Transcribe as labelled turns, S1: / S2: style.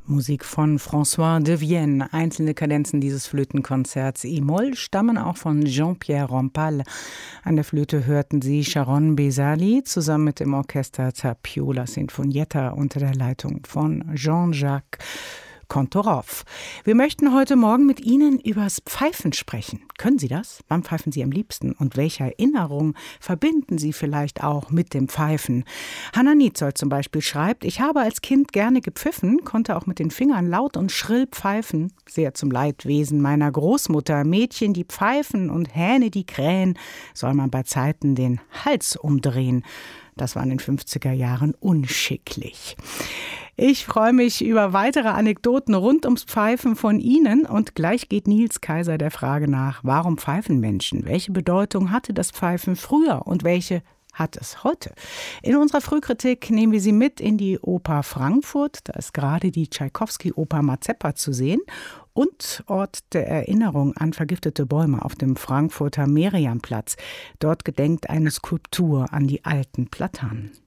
S1: Musik von François de Vienne. Einzelne Kadenzen dieses Flötenkonzerts E-Moll stammen auch von Jean-Pierre Rampal. An der Flöte hörten Sie Sharon Bezali zusammen mit dem Orchester Tapiola Sinfonietta unter der Leitung von Jean-Jacques Kantorov. Wir möchten heute Morgen mit Ihnen übers Pfeifen sprechen. Können Sie das? Wann pfeifen Sie am liebsten? Und welche Erinnerungen verbinden Sie vielleicht auch mit dem Pfeifen? Hanna Nietzold zum Beispiel schreibt: Ich habe als Kind gerne gepfiffen, konnte auch mit den Fingern laut und schrill pfeifen. Sehr zum Leidwesen meiner Großmutter. Mädchen, die pfeifen und Hähne, die krähen, soll man bei Zeiten den Hals umdrehen. Das war in den 50er Jahren unschicklich. Ich freue mich über weitere Anekdoten rund ums Pfeifen von Ihnen und gleich geht Nils Kaiser der Frage nach, warum pfeifen Menschen? Welche Bedeutung hatte das Pfeifen früher und welche hat es heute? In unserer Frühkritik nehmen wir Sie mit in die Oper Frankfurt. Da ist gerade die Tschaikowski-Oper Mazeppa zu sehen und Ort der Erinnerung an vergiftete Bäume auf dem Frankfurter Meriamplatz. Dort gedenkt eine Skulptur an die alten Platanen.